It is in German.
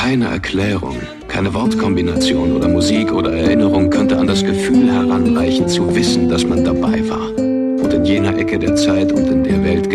Keine Erklärung, keine Wortkombination oder Musik oder Erinnerung könnte an das Gefühl heranreichen, zu wissen, dass man dabei war und in jener Ecke der Zeit und in der Welt